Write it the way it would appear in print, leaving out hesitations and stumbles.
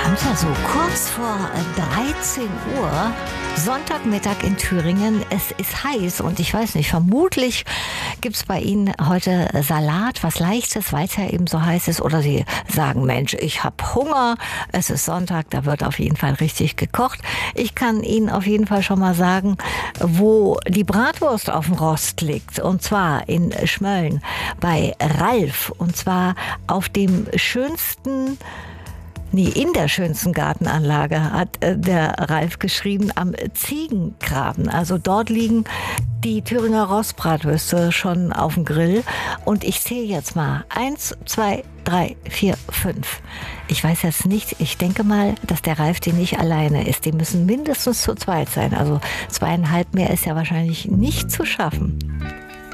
haben es ja so kurz vor 13 Uhr, Sonntagmittag in Thüringen. Es ist heiß und ich weiß nicht, vermutlich gibt es bei Ihnen heute Salat, was Leichtes, weil es ja eben so heiß ist. Oder Sie sagen, Mensch, ich habe Hunger, es ist Sonntag, da wird auf jeden Fall richtig gekocht. Ich kann Ihnen auf jeden Fall schon mal sagen, wo die Bratwurst auf dem Rost liegt. Und zwar in Schmölln bei Ralf. Und zwar auf dem schönsten... in der schönsten Gartenanlage, hat der Ralf geschrieben, am Ziegengraben. Also dort liegen die Thüringer Rostbratwürste schon auf dem Grill. Und ich zähle jetzt mal 1, 2, 3, 4, 5. Ich weiß jetzt nicht, ich denke mal, dass der Ralf die nicht alleine ist. Die müssen mindestens zu zweit sein. Also 2,5 mehr ist ja wahrscheinlich nicht zu schaffen.